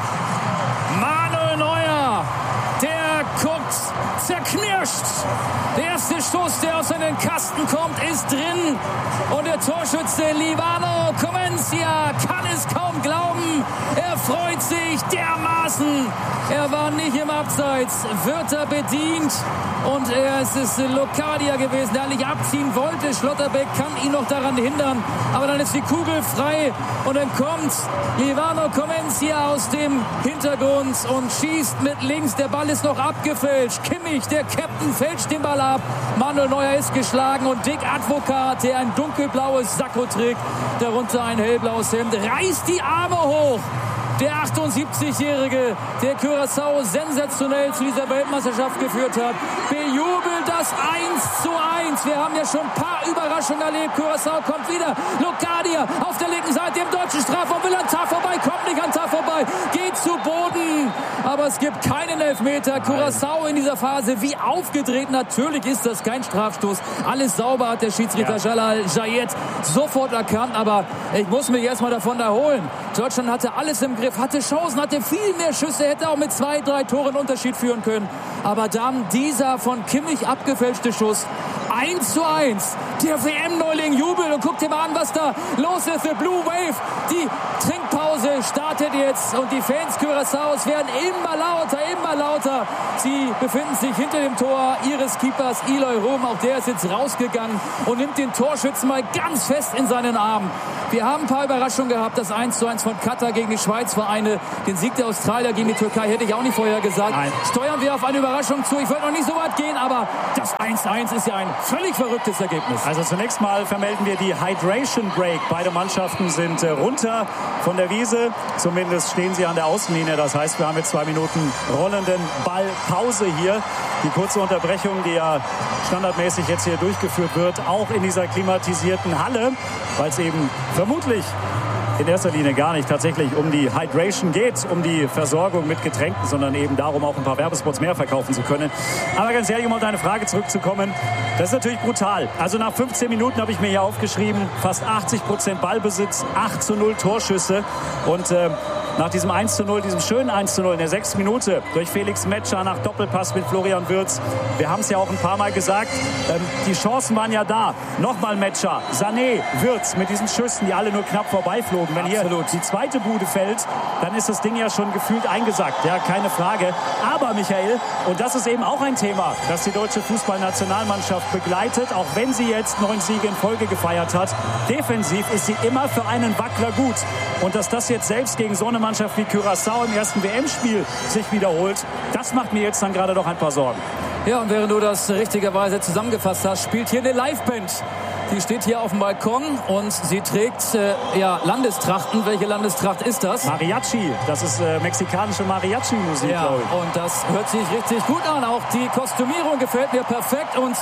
Manuel Neuer, der guckt zerknirscht. Der erste Schuss, der aus seinem Kasten kommt, ist drin. Und der Torschütze Livano Comencia kann es kaum glauben. Er freut sich dermaßen. Er war nicht im Abseits, wird er bedient. Und er, es ist Locadia gewesen, der eigentlich abziehen wollte. Schlotterbeck kann ihn noch daran hindern. Aber dann ist die Kugel frei. Und dann kommt Livano Comencia aus dem Hintergrund und schießt mit links. Der Ball ist noch abgefälscht. Kimmich, der Captain, fälscht den Ball ab. Manuel Neuer ist geschlagen. Und Dick Advocat, der ein dunkelblaues Sakko trägt, darunter ein hellblaues Hemd, reißt die Arme hoch. Der achtundsiebzigjährige, der Curaçao sensationell zu dieser Weltmeisterschaft geführt hat, bejubelt das eins zu eins. Wir haben ja schon ein paar Überraschungen erlebt. Curaçao kommt wieder. Locadia auf der linken Seite im deutschen Strafraum, will an Tar vorbei, kommt nicht an Tar vorbei, geht zu Boden. Aber es gibt keinen Elfmeter. Curaçao in dieser Phase wie aufgedreht. Natürlich ist das kein Strafstoß. Alles sauber, hat der Schiedsrichter ja. Jalal Jayet sofort erkannt. Aber ich muss mich erstmal davon erholen. Deutschland hatte alles im Griff, hatte Chancen, hatte viel mehr Schüsse, hätte auch mit zwei, drei Toren Unterschied führen können. Aber dann dieser von Kimmich abgefälschte Schuss. eins zu eins. Der W M-Neuling jubelt und guckt dir mal an, was da los ist. The Blue Wave. Die Trinkpause startet jetzt und die Fans Curaçaos werden immer lauter, immer lauter. Sie befinden sich hinter dem Tor ihres Keepers Eloy Room. Auch der ist jetzt rausgegangen und nimmt den Torschützen mal ganz fest in seinen Arm. Wir haben ein paar Überraschungen gehabt. Das eins zu eins von Katar gegen die Schweiz war eine. Den Sieg der Australier gegen die Türkei hätte ich auch nicht vorher gesagt. Nein. Steuern wir auf eine Überraschung zu. Ich wollte noch nicht so weit gehen, aber das eins zu eins ist ja ein völlig verrücktes Ergebnis. Also zunächst mal vermelden wir die Hydration Break. Beide Mannschaften sind äh, runter von der Wiese. Zumindest stehen sie an der Außenlinie. Das heißt, wir haben jetzt zwei Minuten rollenden Ballpause hier. Die kurze Unterbrechung, die ja standardmäßig jetzt hier durchgeführt wird, auch in dieser klimatisierten Halle, weil es eben vermutlich in erster Linie gar nicht tatsächlich um die Hydration geht, um die Versorgung mit Getränken, sondern eben darum, auch ein paar Werbespots mehr verkaufen zu können. Aber ganz ehrlich, um auf deine Frage zurückzukommen, das ist natürlich brutal. Also nach fünfzehn Minuten habe ich mir hier aufgeschrieben, fast achtzig Prozent Ballbesitz, acht zu null Torschüsse und äh, nach diesem eins zu null, diesem schönen eins zu null in der sechsten Minute durch Felix Metscher nach Doppelpass mit Florian Wirtz. Wir haben es ja auch ein paar Mal gesagt, ähm, die Chancen waren ja da. Nochmal Metscher, Sané, Wirtz mit diesen Schüssen, die alle nur knapp vorbeiflogen. Wenn Absolut. Hier die zweite Bude fällt, dann ist das Ding ja schon gefühlt eingesackt. Ja, keine Frage. Aber Michael, und das ist eben auch ein Thema, das die deutsche Fußballnationalmannschaft begleitet, auch wenn sie jetzt neun Siege in Folge gefeiert hat. Defensiv ist sie immer für einen Wackler gut. Und dass das jetzt selbst gegen so eine Mannschaft wie Curaçao im ersten W M-Spiel sich wiederholt, das macht mir jetzt dann gerade doch ein paar Sorgen. Ja, und während du das richtigerweise zusammengefasst hast, spielt hier eine Liveband. Die steht hier auf dem Balkon und sie trägt äh, ja, Landestrachten. Welche Landestracht ist das? Mariachi. Das ist äh, mexikanische Mariachi-Musik, ja, glaube ich. Und das hört sich richtig gut an. Auch die Kostümierung gefällt mir perfekt. Und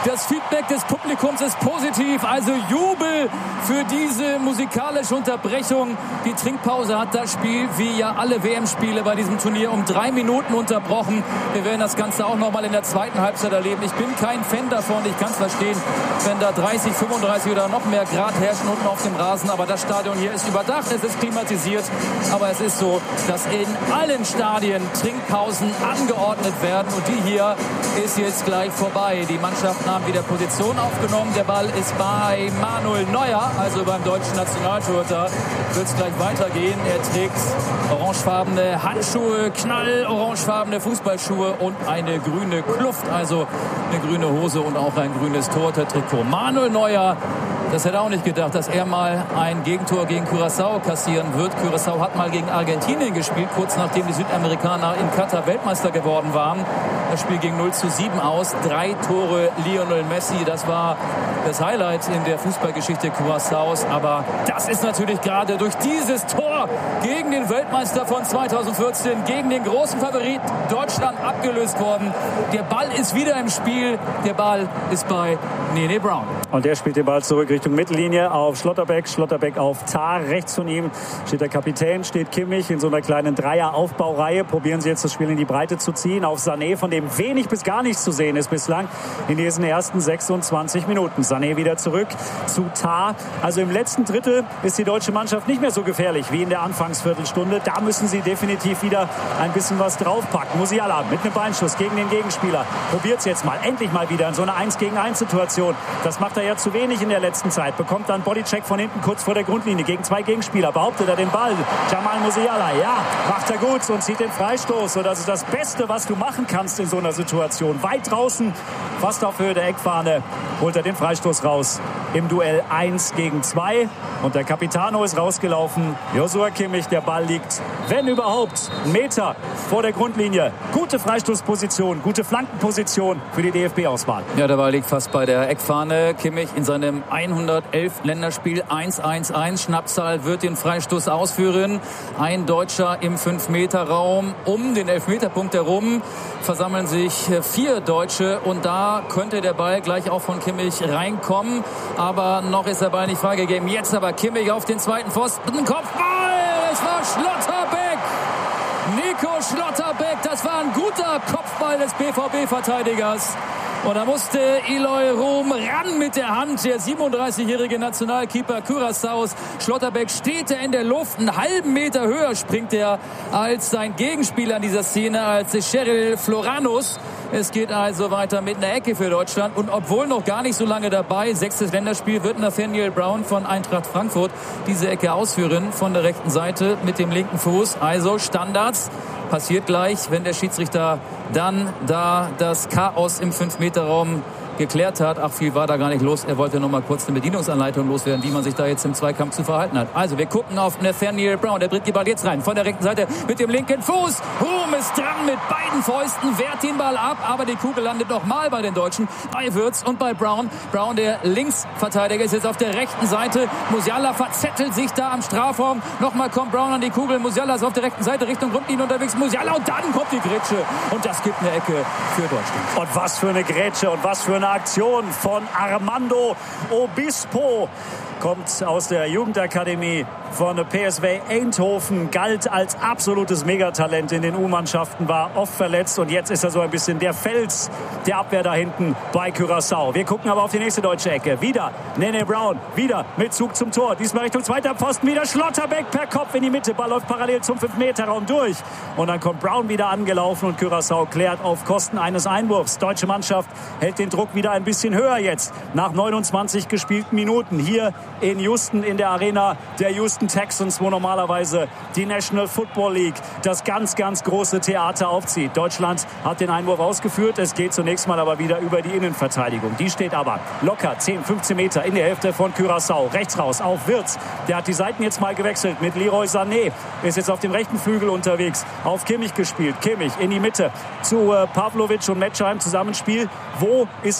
Das Feedback des Publikums ist positiv. Also Jubel für diese musikalische Unterbrechung. Die Trinkpause hat das Spiel, wie ja alle W M-Spiele bei diesem Turnier, um drei Minuten unterbrochen. Wir werden das Ganze auch nochmal in der zweiten Halbzeit erleben. Ich bin kein Fan davon. Ich kann es verstehen, wenn da dreißig, fünfunddreißig oder noch mehr Grad herrschen unten auf dem Rasen. Aber das Stadion hier ist überdacht. Es ist klimatisiert. Aber es ist so, dass in allen Stadien Trinkpausen angeordnet werden. Und die hier ist jetzt gleich vorbei. Die Mannschaften haben wieder Position aufgenommen. Der Ball ist bei Manuel Neuer, also beim deutschen Nationaltorhüter. Wird es gleich weitergehen. Er trägt orangefarbene Handschuhe, knallorangefarbene Fußballschuhe und eine grüne Kluft, also eine grüne Hose und auch ein grünes Torhüter-Trikot. Manuel Neuer, das hätte auch nicht gedacht, dass er mal ein Gegentor gegen Curaçao kassieren wird. Curaçao hat mal gegen Argentinien gespielt, kurz nachdem die Südamerikaner in Katar Weltmeister geworden waren. Das Spiel ging null zu sieben aus. Drei Tore Lionel Messi. Das war das Highlight in der Fußballgeschichte Curaçaos. Aber das ist natürlich gerade durch dieses Tor gegen den Weltmeister von zweitausendvierzehn, gegen den großen Favorit Deutschland abgelöst worden. Der Ball ist wieder im Spiel. Der Ball ist bei Nene Brown. Und der spielt den Ball zurück Richtung Mittellinie auf Schlotterbeck. Schlotterbeck auf Tah. Rechts von ihm steht der Kapitän, steht Kimmich in so einer kleinen Dreier-Aufbaureihe. Probieren sie jetzt das Spiel in die Breite zu ziehen. Auf Sané, von dem wenig bis gar nichts zu sehen ist bislang in diesen ersten sechsundzwanzig Minuten. Sané wieder zurück zu Tah. Also im letzten Drittel ist die deutsche Mannschaft nicht mehr so gefährlich wie in der Anfangsviertelstunde. Da müssen sie definitiv wieder ein bisschen was draufpacken. Musiala mit einem Beinschuss gegen den Gegenspieler. Probiert es jetzt mal, endlich mal wieder in so einer eins gegen eins Situation. Das macht er ja zu wenig in der letzten Zeit. Bekommt dann Bodycheck von hinten kurz vor der Grundlinie gegen zwei Gegenspieler. Behauptet er den Ball. Jamal Musiala, ja, macht er gut und zieht den Freistoß. Und das ist das Beste, was du machen kannst in so einer Situation. Weit draußen, fast auf Höhe der Eckfahne, holt er den Freistoß raus. Im Duell eins gegen zwei. Und der Capitano ist rausgelaufen. Joshua Kimmich, der Ball liegt, wenn überhaupt, einen Meter vor der Grundlinie. Gute Freistoßposition, gute Flankenposition für die D F B-Auswahl. Ja, der Ball liegt fast bei der Eckfahne. Kimmich in seinem hundertelf Länderspiel eins eins eins. Schnappzahl wird den Freistoß ausführen. Ein Deutscher im fünf Meter Raum. Um den Elfmeterpunkt herum versammeln sich vier Deutsche. Und da könnte der Ball gleich auch von Kimmich reinkommen. Aber noch ist der Ball nicht freigegeben. Jetzt aber Kimmich auf den zweiten Pfosten. Kopfball! Es war Schlotterbeck! Nico Schlotterbeck, das war ein guter Kopfball des B V B-Verteidigers. Und da musste Eloy Rohm ran mit der Hand. Der siebenunddreißigjährige Nationalkeeper Curaçaos. Schlotterbeck steht er in der Luft. Einen halben Meter höher springt er als sein Gegenspieler in dieser Szene, als Cheryl Floranus. Es geht also weiter mit einer Ecke für Deutschland. Und obwohl noch gar nicht so lange dabei, sechstes Länderspiel, wird Nathaniel Brown von Eintracht Frankfurt diese Ecke ausführen von der rechten Seite mit dem linken Fuß. Also Standards. Passiert gleich, wenn der Schiedsrichter dann da das Chaos im fünf Meter Raum geklärt hat. Ach, viel war da gar nicht los. Er wollte noch mal kurz eine Bedienungsanleitung loswerden, wie man sich da jetzt im Zweikampf zu verhalten hat. Also wir gucken auf Nathaniel Brown. Der bringt die Ball jetzt rein. Von der rechten Seite mit dem linken Fuß. Ruhm ist dran mit beiden Fäusten. Wehrt den Ball ab. Aber die Kugel landet noch mal bei den Deutschen. Bei Würz und bei Brown. Brown, der Linksverteidiger, ist jetzt auf der rechten Seite. Musiala verzettelt sich da am Strafraum. Nochmal kommt Brown an die Kugel. Musiala ist auf der rechten Seite Richtung Grundlinie unterwegs. Musiala und dann kommt die Grätsche. Und das gibt eine Ecke für Deutschland. Und was für eine Grätsche und was für eine Aktion von Armando Obispo. Kommt aus der Jugendakademie von P S V Eindhoven, galt als absolutes Megatalent in den U-Mannschaften, war oft verletzt und jetzt ist er so ein bisschen der Fels der Abwehr da hinten bei Curaçao. Wir gucken aber auf die nächste deutsche Ecke. Wieder Nene Brown, wieder mit Zug zum Tor. Diesmal Richtung zweiter Pfosten, wieder Schlotterbeck per Kopf in die Mitte. Ball läuft parallel zum fünf Meter Raum durch. Und dann kommt Brown wieder angelaufen und Curaçao klärt auf Kosten eines Einwurfs. Deutsche Mannschaft hält den Druck wieder ein bisschen höher jetzt. Nach neunundzwanzig gespielten Minuten hier in Houston in der Arena der Houston Texans, wo normalerweise die National Football League das ganz, ganz große Theater aufzieht. Deutschland hat den Einwurf ausgeführt. Es geht zunächst mal aber wieder über die Innenverteidigung. Die steht aber locker zehn, fünfzehn Meter in der Hälfte von Curaçao. Rechts raus auf Wirtz. Der hat die Seiten jetzt mal gewechselt mit Leroy Sané. Ist jetzt auf dem rechten Flügel unterwegs. Auf Kimmich gespielt. Kimmich in die Mitte zu äh, Pavlovic und Metzger im Zusammenspiel. Wo ist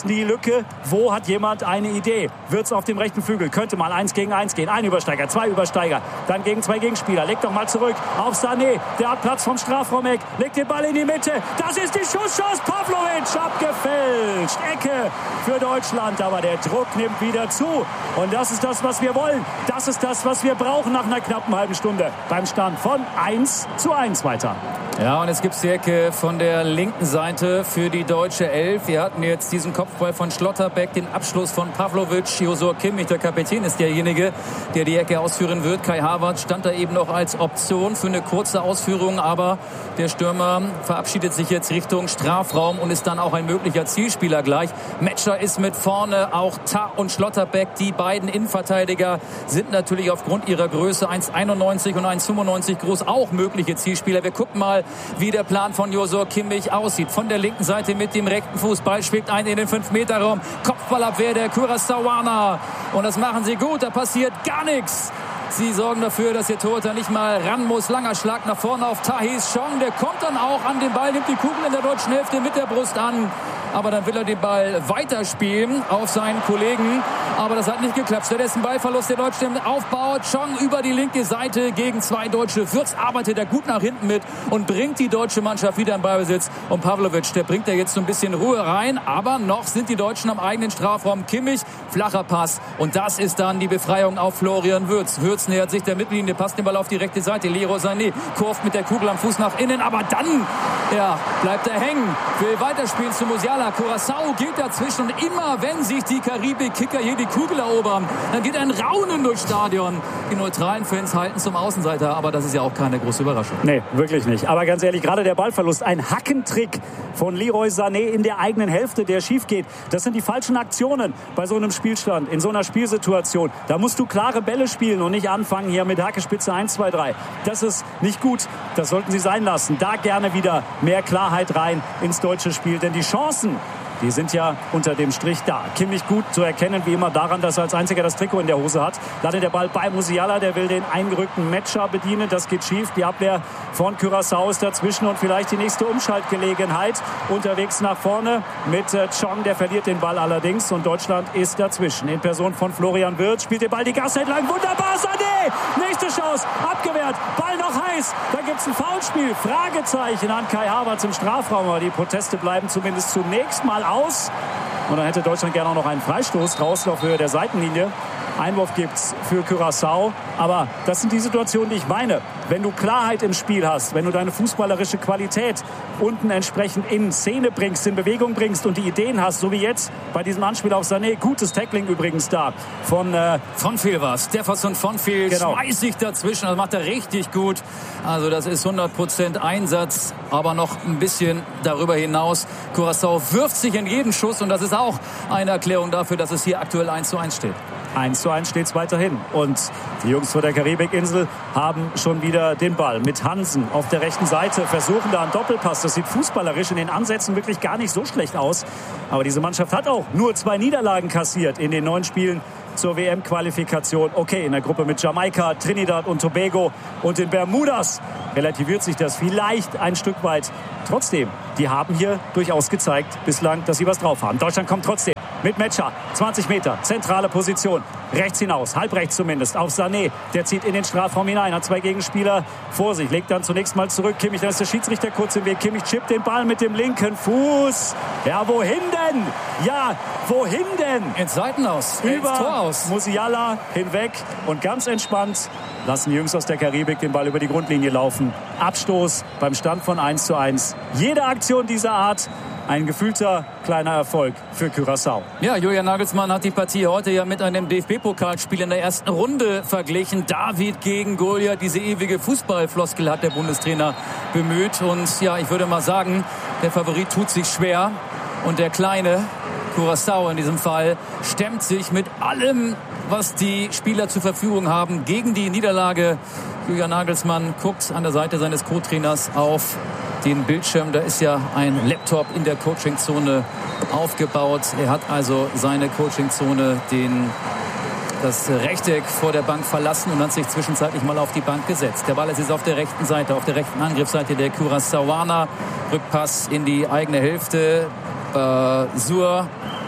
nutzen die Lücke. Wo hat jemand eine Idee? Wird's auf dem rechten Flügel? Könnte mal eins gegen eins gehen. Ein Übersteiger, zwei Übersteiger. Dann gegen zwei Gegenspieler. Legt doch mal zurück auf Sané. Der hat Platz vom Strafraumeck. Legt den Ball in die Mitte. Das ist die Schusschance. Pavlovic abgefälscht. Ecke für Deutschland. Aber der Druck nimmt wieder zu. Und das ist das, was wir wollen. Das ist das, was wir brauchen nach einer knappen halben Stunde. Beim Stand von eins zu eins weiter. Ja, und jetzt gibt es die Ecke von der linken Seite für die deutsche Elf. Wir hatten jetzt diesen Kopfball von Schlotterbeck, den Abschluss von Pavlovic. Josua Kimmich, der Kapitän, ist derjenige, der die Ecke ausführen wird. Kai Havertz stand da eben noch als Option für eine kurze Ausführung, aber der Stürmer verabschiedet sich jetzt Richtung Strafraum und ist dann auch ein möglicher Zielspieler gleich. Metscher ist mit vorne, auch Tah und Schlotterbeck, die beiden Innenverteidiger, sind natürlich aufgrund ihrer Größe eins einundneunzig und eins fünfundneunzig groß auch mögliche Zielspieler. Wir gucken mal, wie der Plan von Josua Kimmich aussieht. Von der linken Seite mit dem rechten Fuß. Ball schlägt ein in den fünf Meter Raum. Kopfballabwehr der Curaçaoaner. Und das machen sie gut. Da passiert gar nichts. Sie sorgen dafür, dass der Torhüter nicht mal ran muss. Langer Schlag nach vorne auf Tahis Chong. Der kommt dann auch an den Ball, nimmt die Kugel in der deutschen Hälfte mit der Brust an. Aber dann will er den Ball weiterspielen auf seinen Kollegen. Aber das hat nicht geklappt. Stattdessen Ballverlust der Deutschen aufbaut. Chong über die linke Seite gegen zwei Deutsche. Würz arbeitet er gut nach hinten mit und bringt die deutsche Mannschaft wieder in Ballbesitz. Und Pavlovic, der bringt da jetzt so ein bisschen Ruhe rein. Aber noch sind die Deutschen am eigenen Strafraum. Kimmich, flacher Pass. Und das ist dann die Befreiung auf Florian Würz. Würz nähert sich der Mittellinie, passt den Ball auf die rechte Seite. Leroy Sané kurft mit der Kugel am Fuß nach innen. Aber dann ja, bleibt er hängen. Will weiterspielen zu Musiala. Curaçao geht dazwischen. Und immer wenn sich die Karibik-Kicker hier die Kugel erobern, dann geht ein Raunen durchs Stadion. Die neutralen Fans halten zum Außenseiter, aber das ist ja auch keine große Überraschung. Nee, wirklich nicht. Aber ganz ehrlich, gerade der Ballverlust, ein Hackentrick von Leroy Sané in der eigenen Hälfte, der schief geht. Das sind die falschen Aktionen bei so einem Spielstand, in so einer Spielsituation. Da musst du klare Bälle spielen und nicht anfangen hier mit Hackespitze eins, zwei, drei. Das ist nicht gut. Das sollten sie sein lassen. Da gerne wieder mehr Klarheit rein ins deutsche Spiel, denn die Chancen, die sind ja unter dem Strich da. Kimmich gut zu erkennen, wie immer daran, dass er als einziger das Trikot in der Hose hat. Landet der Ball bei Musiala, der will den eingerückten Metscher bedienen. Das geht schief. Die Abwehr von Curaçao ist dazwischen und vielleicht die nächste Umschaltgelegenheit. Unterwegs nach vorne mit äh, Chong, der verliert den Ball allerdings und Deutschland ist dazwischen. In Person von Florian Wirtz spielt den Ball die Gasse entlang. Wunderbar, Sané! Nächste Chance, abgewehrt, Ball noch heiß. Da gibt es ein Foulspiel. Fragezeichen an Kai Havertz im Strafraum. Aber die Proteste bleiben zumindest zunächst mal aus. Und dann hätte Deutschland gerne auch noch einen Freistoß draußen auf Höhe der Seitenlinie. Einwurf gibt's für Curaçao. Aber das sind die Situationen, die ich meine. Wenn du Klarheit im Spiel hast, wenn du deine fußballerische Qualität unten entsprechend in Szene bringst, in Bewegung bringst und die Ideen hast, so wie jetzt bei diesem Anspiel auf Sané. Gutes Tackling übrigens da von äh, von Viel war es. Stephenson von Viel genau. Schmeißt sich dazwischen. Das macht er richtig gut. Also das ist hundert Prozent Einsatz, aber noch ein bisschen darüber hinaus. Curaçao wirft sich in jeden Schuss und das ist auch eine Erklärung dafür, dass es hier aktuell eins zu eins steht. eins zu eins steht es weiterhin. Und die Jungs von der Karibikinsel haben schon wieder den Ball. Mit Hansen auf der rechten Seite versuchen da einen Doppelpass. Das sieht fußballerisch in den Ansätzen wirklich gar nicht so schlecht aus. Aber diese Mannschaft hat auch nur zwei Niederlagen kassiert in den neun Spielen zur W M-Qualifikation. Okay, in der Gruppe mit Jamaika, Trinidad und Tobago und den Bermudas relativiert sich das vielleicht ein Stück weit. Trotzdem, die haben hier durchaus gezeigt bislang, dass sie was drauf haben. Deutschland kommt trotzdem mit Metscher, zwanzig Meter, zentrale Position, rechts hinaus, halb rechts zumindest, auf Sané, der zieht in den Strafraum hinein, hat zwei Gegenspieler vor sich, legt dann zunächst mal zurück, Kimmich, dann ist der Schiedsrichter kurz im Weg, Kimmich chippt den Ball mit dem linken Fuß, ja, wohin denn? Ja, wohin denn? Ins Seitenhaus, über ins Tor aus. Musiala hinweg und ganz entspannt lassen die Jungs aus der Karibik den Ball über die Grundlinie laufen. Abstoß beim Stand von eins zu eins. Jede Aktion dieser Art ein gefühlter kleiner Erfolg für Curaçao. Ja, Julian Nagelsmann hat die Partie heute ja mit einem D F B-Pokalspiel in der ersten Runde verglichen. David gegen Goliath, diese ewige Fußballfloskel hat der Bundestrainer bemüht. Und ja, ich würde mal sagen, der Favorit tut sich schwer. Und der kleine Curaçao in diesem Fall stemmt sich mit allem, was die Spieler zur Verfügung haben, gegen die Niederlage. Julian Nagelsmann guckt an der Seite seines Co-Trainers auf den Bildschirm. Da ist ja ein Laptop in der Coachingzone aufgebaut. Er hat also seine Coachingzone, den, das Rechteck vor der Bank verlassen und hat sich zwischenzeitlich mal auf die Bank gesetzt. Der Ball ist jetzt auf der rechten Seite, auf der rechten Angriffsseite der Curaçaoaner. Rückpass in die eigene Hälfte. Äh, Sur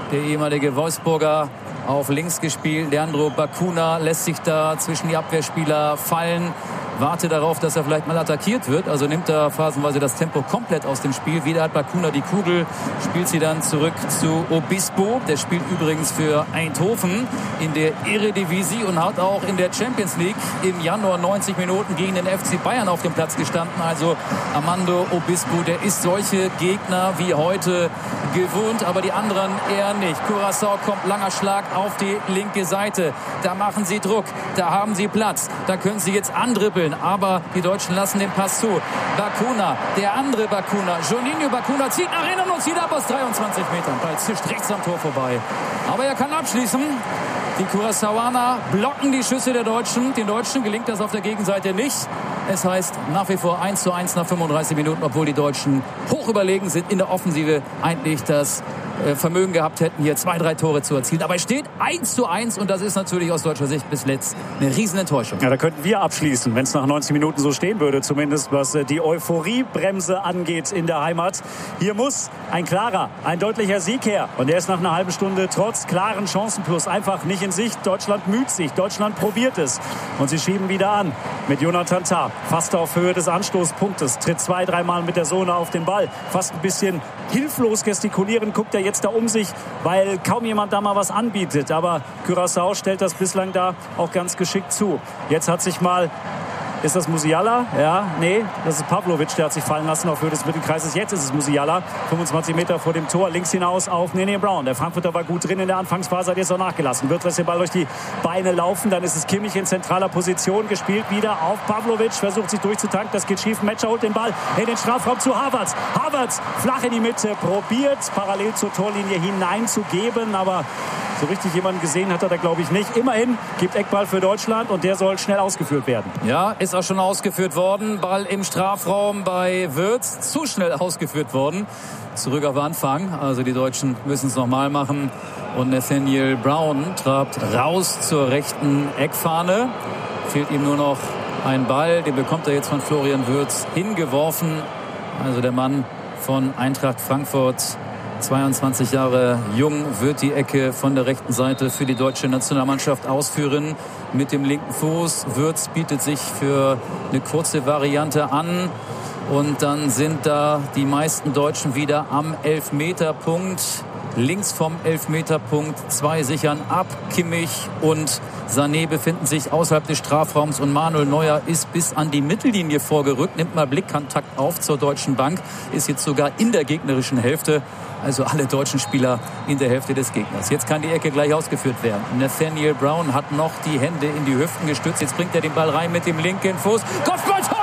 der ehemalige Wolfsburger, auf links gespielt. Leandro Bacuna lässt sich da zwischen die Abwehrspieler fallen. Warte darauf, dass er vielleicht mal attackiert wird. Also nimmt er phasenweise das Tempo komplett aus dem Spiel. Wieder hat Bacuna die Kugel, spielt sie dann zurück zu Obispo. Der spielt übrigens für Eindhoven in der Eredivisie und hat auch in der Champions League im Januar neunzig Minuten gegen den F C Bayern auf dem Platz gestanden. Also Armando Obispo, der ist solche Gegner wie heute gewohnt, aber die anderen eher nicht. Curaçao kommt, langer Schlag auf die linke Seite. Da machen sie Druck, da haben sie Platz, da können sie jetzt andribbeln. Aber die Deutschen lassen den Pass zu. Bacuna, der andere Bacuna. Juninho Bacuna zieht nach innen und zieht ab aus dreiundzwanzig Metern. Ball zischt rechts am Tor vorbei. Aber er kann abschließen. Die Curaçaoaner blocken die Schüsse der Deutschen. Den Deutschen gelingt das auf der Gegenseite nicht. Es heißt nach wie vor eins zu eins nach fünfunddreißig Minuten, obwohl die Deutschen hoch überlegen sind, in der Offensive eigentlich das Vermögen gehabt hätten, hier zwei, drei Tore zu erzielen. Aber es steht eins zu eins und das ist natürlich aus deutscher Sicht bis letzt eine Riesenenttäuschung. Ja, da könnten wir abschließen, wenn es nach neunzig Minuten so stehen würde, zumindest was die Euphoriebremse angeht in der Heimat. Hier muss ein klarer, ein deutlicher Sieg her. Und der ist nach einer halben Stunde trotz klaren Chancenplus einfach nicht in Sicht. Deutschland müht sich, Deutschland probiert es. Und sie schieben wieder an mit Jonathan Tah. Fast auf Höhe des Anstoßpunktes, tritt zwei, dreimal mit der Sohne auf den Ball. Fast ein bisschen hilflos gestikulieren, guckt er jetzt da um sich, weil kaum jemand da mal was anbietet. Aber Curaçao stellt das bislang da auch ganz geschickt zu. Jetzt hat sich mal, ist das Musiala? Ja, nee, das ist Pavlovic, der hat sich fallen lassen auf Höhe des Mittelkreises. Jetzt ist es Musiala, fünfundzwanzig Meter vor dem Tor, links hinaus auf Nene Brown. Der Frankfurter war gut drin in der Anfangsphase, hat jetzt auch nachgelassen. Wird lässt den Ball durch die Beine laufen, dann ist es Kimmich in zentraler Position, gespielt wieder auf Pavlovic, versucht sich durchzutanken, das geht schief. Metscher holt den Ball in den Strafraum zu Havertz. Havertz flach in die Mitte, probiert parallel zur Torlinie hineinzugeben, aber so richtig jemanden gesehen hat er da, glaube ich, nicht. Immerhin gibt Eckball für Deutschland und der soll schnell ausgeführt werden. Ja, ist auch schon ausgeführt worden. Ball im Strafraum bei Wirtz. Zu schnell ausgeführt worden. Zurück auf Anfang. Also die Deutschen müssen es nochmal machen. Und Nathaniel Brown trabt raus zur rechten Eckfahne. Fehlt ihm nur noch ein Ball. Den bekommt er jetzt von Florian Wirtz hingeworfen. Also der Mann von Eintracht Frankfurt, zweiundzwanzig Jahre jung, wird die Ecke von der rechten Seite für die deutsche Nationalmannschaft ausführen. Mit dem linken Fuß. Wirtz bietet sich für eine kurze Variante an. Und dann sind da die meisten Deutschen wieder am Elfmeterpunkt. Links vom Elfmeterpunkt. Zwei sichern ab. Kimmich und Sané befinden sich außerhalb des Strafraums und Manuel Neuer ist bis an die Mittellinie vorgerückt. Nimmt mal Blickkontakt auf zur Deutschen Bank. Ist jetzt sogar in der gegnerischen Hälfte. Also alle deutschen Spieler in der Hälfte des Gegners. Jetzt kann die Ecke gleich ausgeführt werden. Nathaniel Brown hat noch die Hände in die Hüften gestützt. Jetzt bringt er den Ball rein mit dem linken Fuß. Kopfballtor!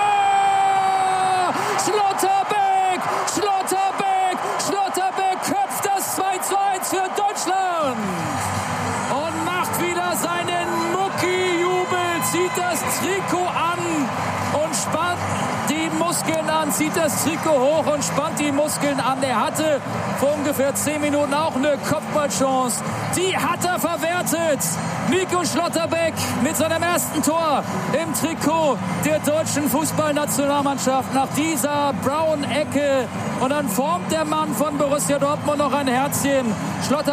Schlotterbeck! Schlotterbeck! Schlotterbeck köpft das zwei zu eins für Deutschland! Und macht wieder seinen Mucki-Jubel. Zieht das Trikot an und spannt die Muskeln an, zieht das Trikot hoch und spannt die Muskeln an. Er hatte vor ungefähr zehn Minuten auch eine Kopfballchance. Die hat er verwertet. Nico Schlotterbeck mit seinem ersten Tor im Trikot der deutschen Fußballnationalmannschaft nach dieser Brown-Ecke. Und dann formt der Mann von Borussia Dortmund noch ein Herzchen. Schlotterbeck